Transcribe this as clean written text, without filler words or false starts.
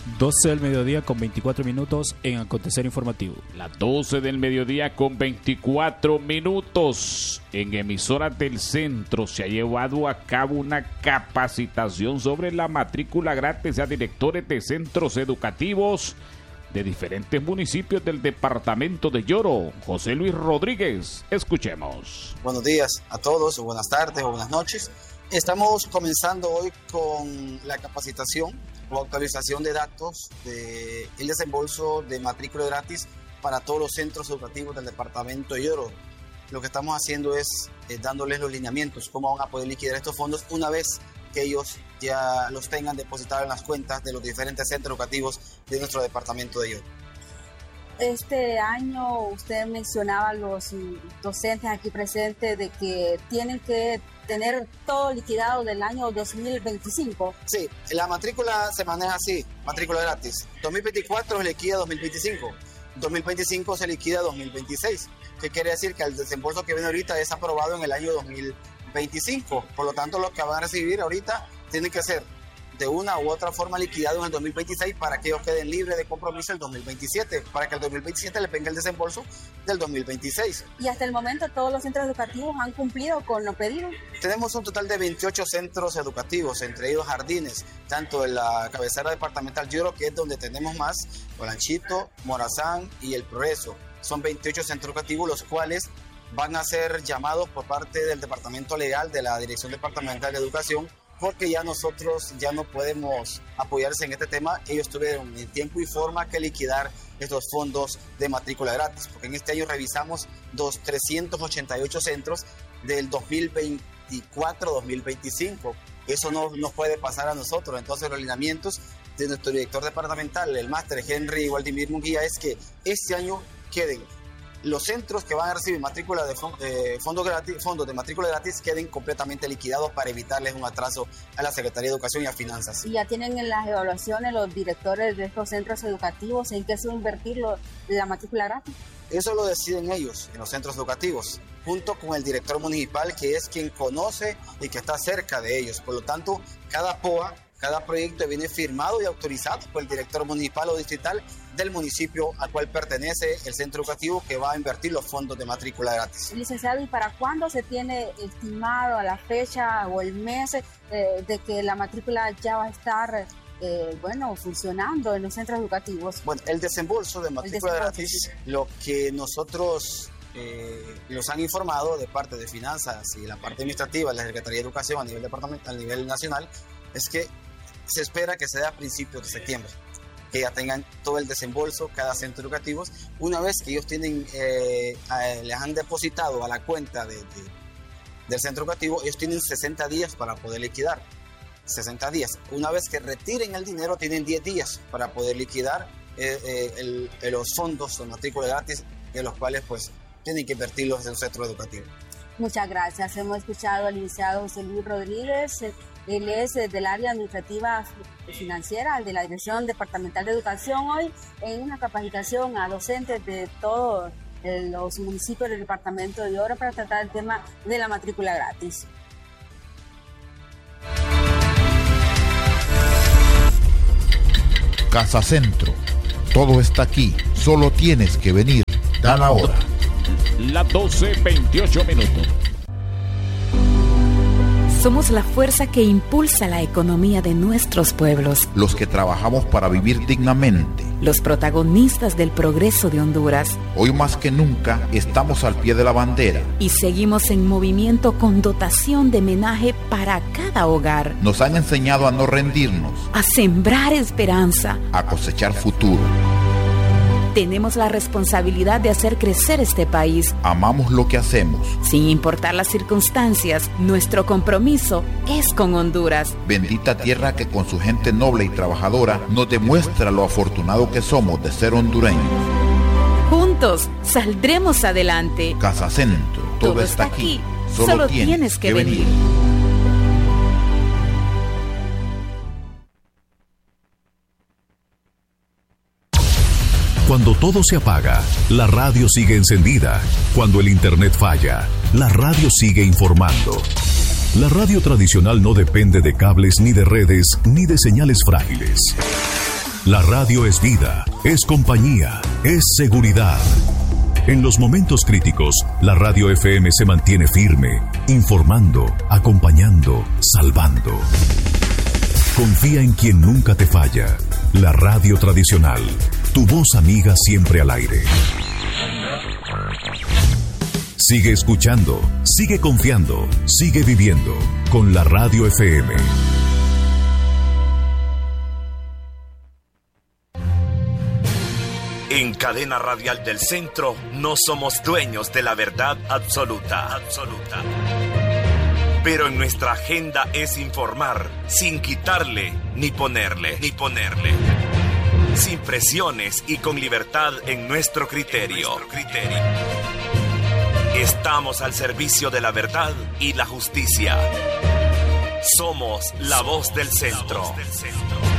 12 del mediodía con 24 minutos en Acontecer Informativo. Las 12 del mediodía con 24 minutos. En Emisoras del Centro se ha llevado a cabo una capacitación sobre la matrícula gratis a directores de centros educativos de diferentes municipios del departamento de Yoro. José Luis Rodríguez, escuchemos. Buenos días a todos, o buenas tardes, o buenas noches. Estamos comenzando hoy con la capacitación o actualización de datos del desembolso de matrícula gratis para todos los centros educativos del departamento de Yoro. Lo que estamos haciendo es dándoles los lineamientos, cómo van a poder liquidar estos fondos una vez que ellos ya los tengan depositados en las cuentas de los diferentes centros educativos de nuestro departamento de Yoro. Este año usted mencionaba a los docentes aquí presentes de que tienen que tener todo liquidado del año 2025. Sí, la matrícula se maneja así, matrícula gratis. 2024 se liquida 2025, 2025 se liquida 2026. ¿Qué quiere decir? Que el desembolso que viene ahorita es aprobado en el año 2025. Por lo tanto, lo que van a recibir ahorita tiene que ser de una u otra forma liquidado en el 2026 para que ellos queden libres de compromiso el 2027, para que el 2027 le venga el desembolso del 2026. Y hasta el momento todos los centros educativos han cumplido con lo pedido. Tenemos un total de 28 centros educativos, entre ellos jardines, tanto en la cabecera departamental Yoro, que es donde tenemos más, Olanchito, Morazán y El Progreso. Son 28 centros educativos, los cuales van a ser llamados por parte del departamento legal de la Dirección Departamental de Educación, porque ya nosotros ya no podemos apoyarse en este tema. Ellos tuvieron en tiempo y forma que liquidar estos fondos de matrícula gratis, porque en este año revisamos 388 centros del 2024-2025. Eso no nos puede pasar a nosotros. Entonces los lineamientos de nuestro director departamental, el máster Henry Waldimir Munguía, es que este año queden los centros que van a recibir matrícula de fondos de matrícula gratis queden completamente liquidados para evitarles un atraso a la Secretaría de Educación y a Finanzas. ¿Y ya tienen en las evaluaciones los directores de estos centros educativos en qué se va a invertir la matrícula gratis? Eso lo deciden ellos en los centros educativos, junto con el director municipal, que es quien conoce y que está cerca de ellos. Por lo tanto, cada POA, cada proyecto viene firmado y autorizado por el director municipal o distrital del municipio al cual pertenece el centro educativo que va a invertir los fondos de matrícula gratis. Licenciado, ¿y para cuándo se tiene estimado a la fecha o el mes de que la matrícula ya va a estar funcionando en los centros educativos? Bueno, el desembolso de matrícula gratis, lo que nosotros nos han informado de parte de Finanzas y la parte administrativa de la Secretaría de Educación a nivel departamental, a nivel nacional, es que se espera que sea a principios de septiembre, que ya tengan todo el desembolso cada centro educativo. Una vez que ellos tienen, les han depositado a la cuenta del centro educativo, ellos tienen 60 días para poder liquidar. 60 días. Una vez que retiren el dinero, tienen 10 días para poder liquidar los fondos de matrícula gratis, de los cuales pues tienen que invertirlos en el centro educativo. Muchas gracias. Hemos escuchado al licenciado José Luis Rodríguez. Él es del área administrativa financiera de la Dirección Departamental de Educación, hoy en una capacitación a docentes de todos los municipios del departamento de Yoro para tratar el tema de la matrícula gratis. Casa Centro. Todo está aquí. Solo tienes que venir. Da la hora. Las 12:28 minutos. Somos la fuerza que impulsa la economía de nuestros pueblos. Los que trabajamos para vivir dignamente. Los protagonistas del progreso de Honduras. Hoy más que nunca estamos al pie de la bandera. Y seguimos en movimiento con dotación de menaje para cada hogar. Nos han enseñado a no rendirnos. A sembrar esperanza. A cosechar futuro. Tenemos la responsabilidad de hacer crecer este país. Amamos lo que hacemos. Sin importar las circunstancias, nuestro compromiso es con Honduras. Bendita tierra que con su gente noble y trabajadora nos demuestra lo afortunado que somos de ser hondureños. Juntos saldremos adelante. Casa Centro, todo está aquí. Solo tienes que venir. Cuando todo se apaga, la radio sigue encendida. Cuando el internet falla, la radio sigue informando. La radio tradicional no depende de cables, ni de redes, ni de señales frágiles. La radio es vida, es compañía, es seguridad. En los momentos críticos, la radio FM se mantiene firme, informando, acompañando, salvando. Confía en quien nunca te falla. La radio tradicional, tu voz amiga siempre al aire. Sigue escuchando, sigue confiando, sigue viviendo con la radio FM. En Cadena Radial del Centro no somos dueños de la verdad absoluta. Pero en nuestra agenda es informar sin quitarle ni ponerle. Sin presiones y con libertad en nuestro criterio. Estamos al servicio de la verdad y la justicia. Somos la voz del centro.